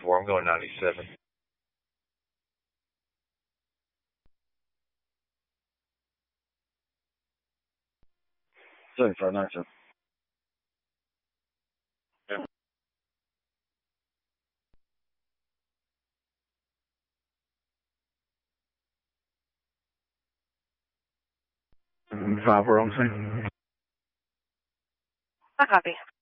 74. I'm going 97. 75, 97. Yeah. 5, we're on scene. I copy.